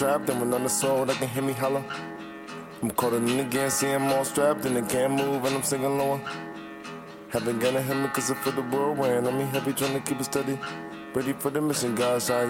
Strapped and when on the soul, they can hear me holler. I'm colder than again, see I'm all strapped and they can't move and I'm singing lower. Haven't gonna hit me cause I feel the whirlwind. I mean, heavy trying to keep it steady. Ready for the mission, God, shine.